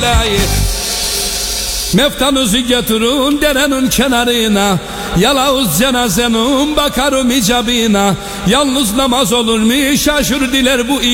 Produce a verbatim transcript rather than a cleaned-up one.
belayı. Meftanızı getirin derenin kenarına, yalavuz cenazenin bakarım icabına. Yalnız namaz olur mu şaşır diler bu